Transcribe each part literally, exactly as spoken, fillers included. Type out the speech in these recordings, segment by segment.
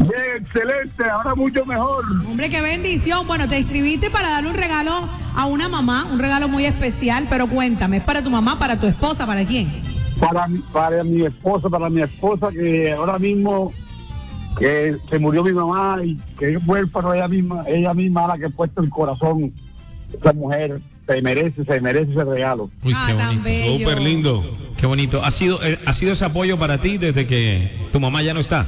Bien, excelente, ahora mucho mejor. Hombre, qué bendición. Bueno, te inscribiste para darle un regalo a una mamá, un regalo muy especial, pero cuéntame, ¿es para tu mamá, para tu esposa, para quién? Para, mi- para mi esposa, para mi esposa que ahora mismo que se murió mi mamá y que es huérfano ella misma, ella misma la que ha puesto el corazón. Esa mujer se merece, se merece ese regalo. Uy, Ah, qué tan bonito. bello. Súper lindo. Qué bonito. ¿Ha sido, eh, ¿Ha sido ese apoyo para ti desde que tu mamá ya no está?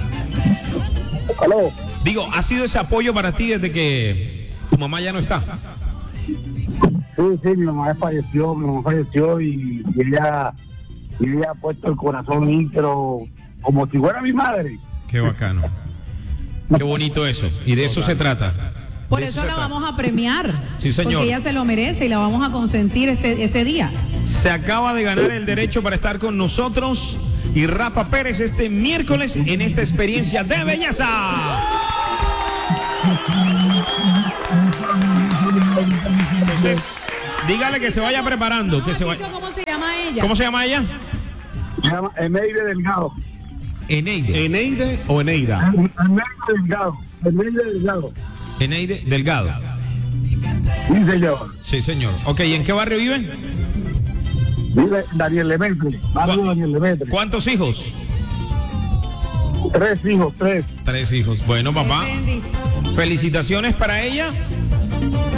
Aló. Digo, ¿ha sido ese apoyo para ti desde que tu mamá ya no está? Sí, sí, mi mamá falleció, mi mamá falleció y, y ella, y ella ha puesto el corazón íntegro como si fuera mi madre. Qué bacano. Qué bonito eso. Y de eso se trata. Por De eso se la trata. vamos a premiar. Sí, señor. Porque ella se lo merece y la vamos a consentir este, ese día. Se acaba de ganar el derecho para estar con nosotros y Rafa Pérez este miércoles en esta experiencia de belleza. Entonces, dígale que se vaya preparando, ¿No que has se dicho vaya. cómo se llama ella? ¿Cómo se llama ella? Se llama Eneide Delgado. Eneide. ¿Eneide o Eneida? Eneide Delgado. Eneide Delgado. Eneide Delgado. Sí, señor. Sí, señor. Ok, ¿y en qué barrio viven? Vive Daniel Lemaitre. Barrio Daniel Lemaitre. ¿Cuántos hijos? Tres hijos, tres. Tres hijos. Bueno, papá. Qué bendición. Felicitaciones para ella.